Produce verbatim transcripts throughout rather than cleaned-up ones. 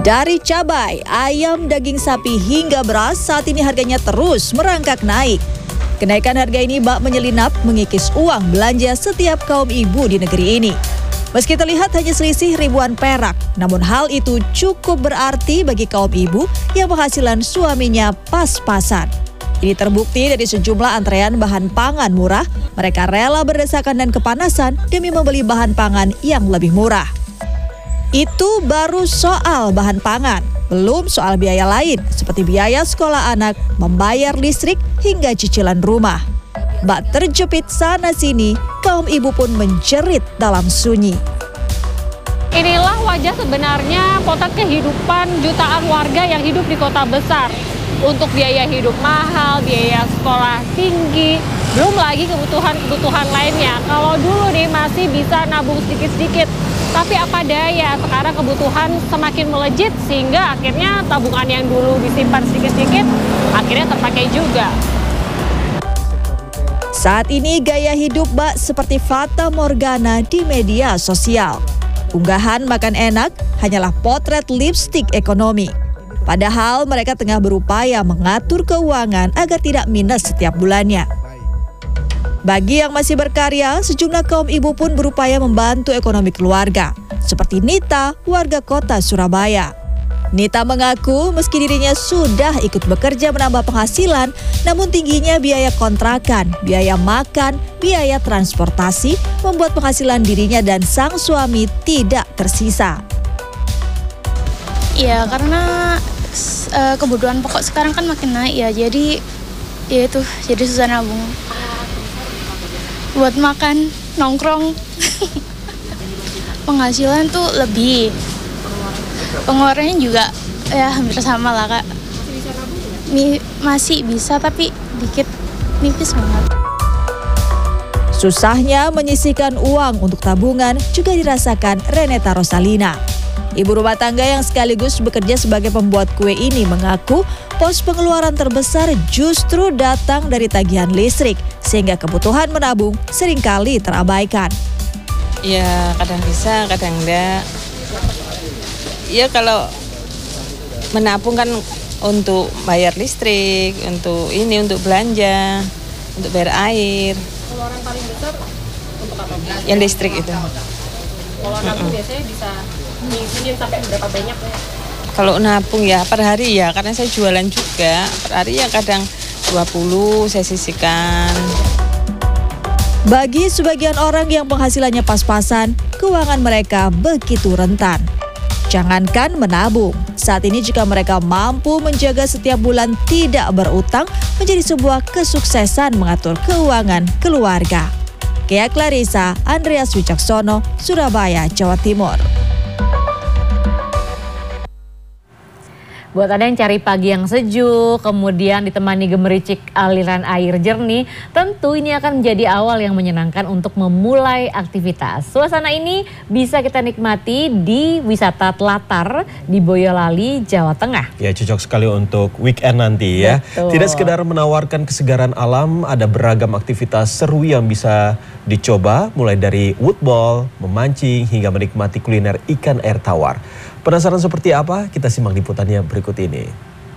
Dari cabai, ayam, daging sapi hingga beras, saat ini harganya terus merangkak naik. Kenaikan harga ini bak menyelinap mengikis uang belanja setiap kaum ibu di negeri ini. Meski terlihat hanya selisih ribuan perak, namun hal itu cukup berarti bagi kaum ibu yang penghasilan suaminya pas-pasan. Ini terbukti dari sejumlah antrean bahan pangan murah. Mereka rela berdesakan dan kepanasan demi membeli bahan pangan yang lebih murah. Itu baru soal bahan pangan, belum soal biaya lain seperti biaya sekolah anak, membayar listrik, hingga cicilan rumah. Bak terjepit sana-sini, kaum ibu pun menjerit dalam sunyi. Inilah wajah sebenarnya potret kehidupan jutaan warga yang hidup di kota besar. Untuk biaya hidup mahal, biaya sekolah tinggi, belum lagi kebutuhan-kebutuhan lainnya. Kalau dulu nih masih bisa nabung sedikit-sedikit, tapi apa daya, sekarang kebutuhan semakin melejit sehingga akhirnya tabungan yang dulu disimpan sedikit-sedikit akhirnya terpakai juga. Saat ini gaya hidup bak seperti fata morgana di media sosial. Unggahan makan enak hanyalah potret lipstik ekonomi. Padahal mereka tengah berupaya mengatur keuangan agar tidak minus setiap bulannya. Bagi yang masih berkarya, sejumlah kaum ibu pun berupaya membantu ekonomi keluarga. Seperti Nita, warga kota Surabaya. Nita mengaku meski dirinya sudah ikut bekerja menambah penghasilan, namun tingginya biaya kontrakan, biaya makan, biaya transportasi membuat penghasilan dirinya dan sang suami tidak tersisa. Ya karena uh, kebutuhan pokok sekarang kan makin naik ya, jadi ya itu jadi susah nabung. Buat makan, nongkrong, penghasilan tuh lebih. Pengeluarannya juga ya hampir sama lah kak. Mi, masih bisa tapi dikit, nipis banget. Susahnya menyisihkan uang untuk tabungan juga dirasakan Reneta Rosalina. Ibu rumah tangga yang sekaligus bekerja sebagai pembuat kue ini mengaku pos pengeluaran terbesar justru datang dari tagihan listrik, sehingga kebutuhan menabung seringkali terabaikan. Ya kadang bisa, kadang enggak. Ya kalau menabung kan untuk bayar listrik, untuk ini, untuk belanja, untuk bayar air. Pengeluaran paling besar untuk apa? Yang listrik itu. Kalau nabung biasanya bisa nyisihin sampai berapa banyak ya? Kalau nabung ya per hari ya, karena saya jualan juga, per hari ya kadang dua puluh saya sisihkan. Bagi sebagian orang yang penghasilannya pas-pasan, keuangan mereka begitu rentan. Jangankan menabung, saat ini jika mereka mampu menjaga setiap bulan tidak berutang menjadi sebuah kesuksesan mengatur keuangan keluarga. Kea Clarissa, Andreas Wicaksono, Surabaya, Jawa Timur. Buat Anda yang cari pagi yang sejuk, kemudian ditemani gemericik aliran air jernih, tentu ini akan menjadi awal yang menyenangkan untuk memulai aktivitas. Suasana ini bisa kita nikmati di wisata Telatar di Boyolali, Jawa Tengah. Ya, cocok sekali untuk weekend nanti ya. Betul. Tidak sekedar menawarkan kesegaran alam, ada beragam aktivitas seru yang bisa dicoba, mulai dari woodball, memancing, hingga menikmati kuliner ikan air tawar. Penasaran seperti apa? Kita simak liputannya berikut ini.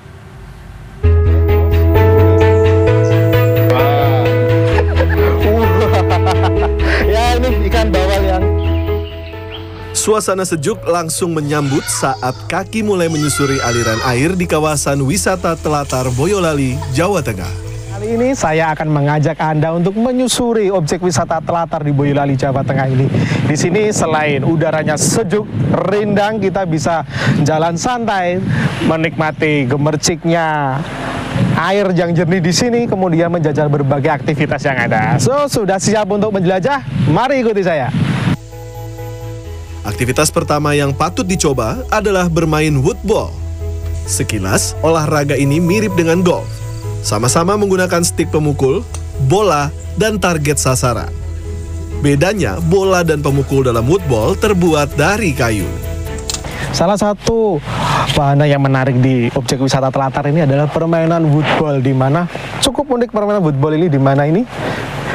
Ya, ini ikan bawal yang... Suasana sejuk langsung menyambut saat kaki mulai menyusuri aliran air di kawasan wisata Telatar Boyolali, Jawa Tengah. Kali ini saya akan mengajak Anda untuk menyusuri objek wisata Telatar di Boyolali, Jawa Tengah ini. Di sini selain udaranya sejuk, rindang, kita bisa jalan santai, menikmati gemerciknya air yang jernih di sini, kemudian menjajal berbagai aktivitas yang ada. So, sudah siap untuk menjelajah? Mari ikuti saya. Aktivitas pertama yang patut dicoba adalah bermain woodball. Sekilas, olahraga ini mirip dengan golf. Sama-sama menggunakan stik pemukul, bola, dan target sasaran. Bedanya, bola dan pemukul dalam woodball terbuat dari kayu. Salah satu wahana yang menarik di objek wisata Telatar ini adalah permainan woodball, di mana cukup unik permainan woodball ini, di mana ini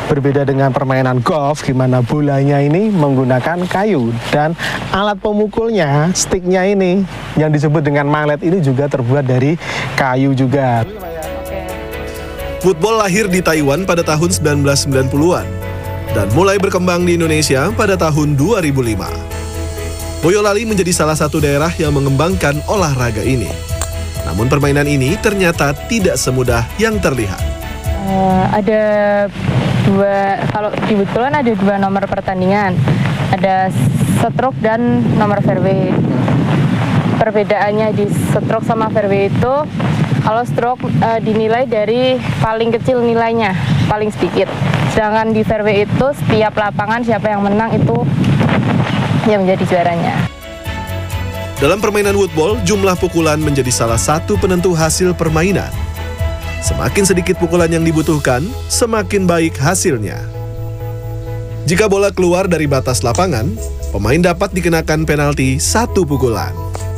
Berbeda dengan permainan golf, di mana bolanya ini menggunakan kayu dan alat pemukulnya, sticknya ini yang disebut dengan mallet ini juga terbuat dari kayu juga. Woodball lahir di Taiwan pada tahun sembilan belas sembilan puluhan dan mulai berkembang di Indonesia pada tahun dua ribu lima. Boyolali menjadi salah satu daerah yang mengembangkan olahraga ini. Namun permainan ini ternyata tidak semudah yang terlihat. Uh, ada dua, kalau di woodball ada dua nomor pertandingan. Ada stroke dan nomor fairway. Perbedaannya di stroke sama fairway itu, kalau stroke uh, dinilai dari paling kecil nilainya, paling sedikit. Sedangkan di fairway itu setiap lapangan siapa yang menang itu yang menjadi juaranya. Dalam permainan woodball, jumlah pukulan menjadi salah satu penentu hasil permainan. Semakin sedikit pukulan yang dibutuhkan, semakin baik hasilnya. Jika bola keluar dari batas lapangan, pemain dapat dikenakan penalti satu pukulan.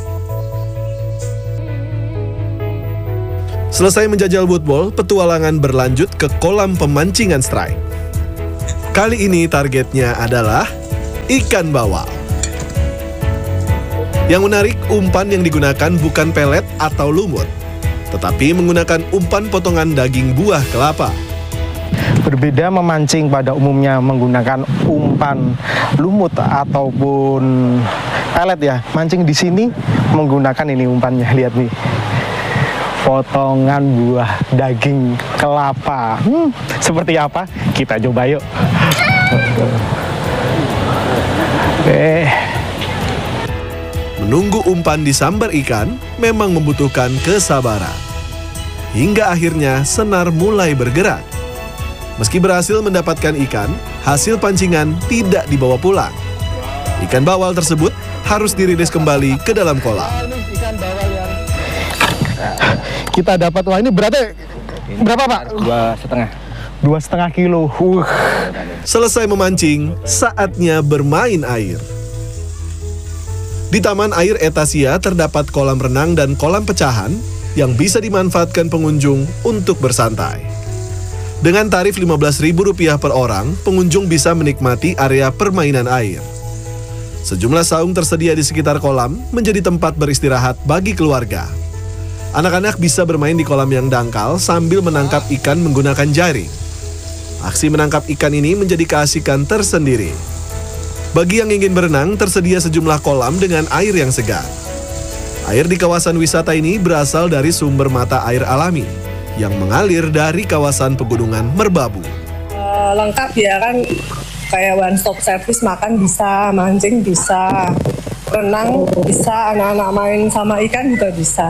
Selesai menjajal woodball, petualangan berlanjut ke kolam pemancingan strike. Kali ini targetnya adalah ikan bawal. Yang menarik, umpan yang digunakan bukan pelet atau lumut, tetapi menggunakan umpan potongan daging buah kelapa. Berbeda memancing pada umumnya menggunakan umpan lumut ataupun pelet ya. Mancing di sini menggunakan ini umpannya, lihat nih. Potongan buah daging kelapa. Hmm, seperti apa? Kita coba yuk. Eh. Menunggu umpan disambar ikan memang membutuhkan kesabaran. Hingga akhirnya senar mulai bergerak. Meski berhasil mendapatkan ikan, hasil pancingan tidak dibawa pulang. Ikan bawal tersebut harus dirilis kembali ke dalam kolam. Kita dapat, wah ini beratnya berapa Pak? Dua setengah. Dua setengah kilo. Uh. Selesai memancing, saatnya bermain air. Di Taman Air Etasia terdapat kolam renang dan kolam pecahan yang bisa dimanfaatkan pengunjung untuk bersantai. Dengan tarif lima belas ribu rupiah per orang, pengunjung bisa menikmati area permainan air. Sejumlah saung tersedia di sekitar kolam menjadi tempat beristirahat bagi keluarga. Anak-anak bisa bermain di kolam yang dangkal sambil menangkap ikan menggunakan jaring. Aksi menangkap ikan ini menjadi keasikan tersendiri. Bagi yang ingin berenang, tersedia sejumlah kolam dengan air yang segar. Air di kawasan wisata ini berasal dari sumber mata air alami yang mengalir dari kawasan pegunungan Merbabu. Uh, lengkap ya kan, kayak one stop service, makan bisa, mancing bisa, renang bisa, anak-anak main sama ikan juga bisa.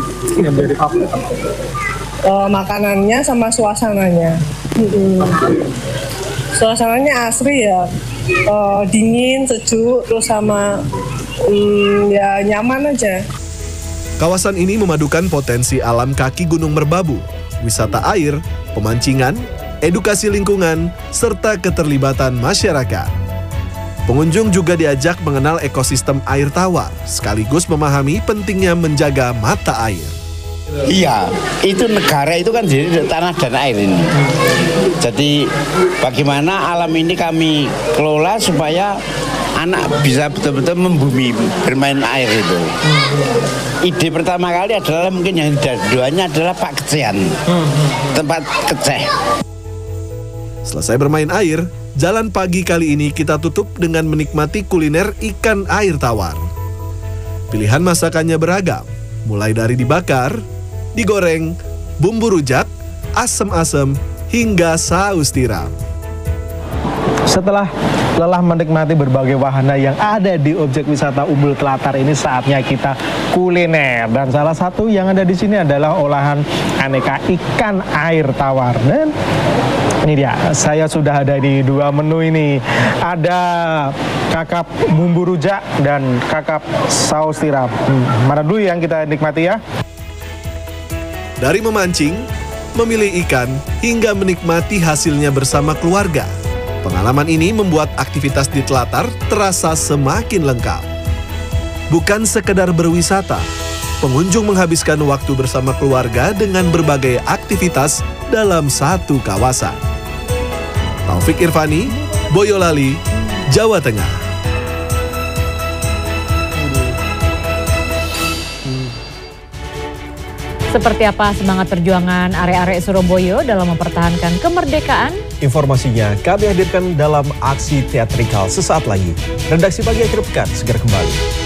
Uh, makanannya sama suasananya. Hmm. Suasananya asri ya, uh, dingin, sejuk, terus sama um, ya nyaman aja. Kawasan ini memadukan potensi alam kaki Gunung Merbabu, wisata air, pemancingan, edukasi lingkungan, serta keterlibatan masyarakat. Pengunjung juga diajak mengenal ekosistem air tawar, sekaligus memahami pentingnya menjaga mata air. Iya, itu negara itu kan jadi tanah dan air ini. Jadi bagaimana alam ini kami kelola supaya anak bisa betul-betul membumi bermain air itu. Ide pertama kali adalah mungkin yang keduanya adalah Pak Kecehan, tempat keceh. Selesai bermain air, jalan pagi kali ini kita tutup dengan menikmati kuliner ikan air tawar. Pilihan masakannya beragam, mulai dari dibakar, digoreng, bumbu rujak, asem-asem, hingga saus tiram. Setelah lelah menikmati berbagai wahana yang ada di objek wisata Umbul Telatar ini, saatnya kita kuliner. Dan salah satu yang ada di sini adalah olahan aneka ikan air tawar. Dan ini dia, saya sudah ada di dua menu ini. Ada kakap bumbu rujak dan kakap saus tiram. Hmm, mana dulu yang kita nikmati ya? Dari memancing, memilih ikan, hingga menikmati hasilnya bersama keluarga. Pengalaman ini membuat aktivitas di Telatar terasa semakin lengkap. Bukan sekedar berwisata, pengunjung menghabiskan waktu bersama keluarga dengan berbagai aktivitas dalam satu kawasan. Taufik Irvani, Boyolali, Jawa Tengah. Seperti apa semangat perjuangan arek-arek Surabaya dalam mempertahankan kemerdekaan? Informasinya kami hadirkan dalam aksi teatrikal sesaat lagi. Redaksi Pagi Akhir Pekan segera kembali.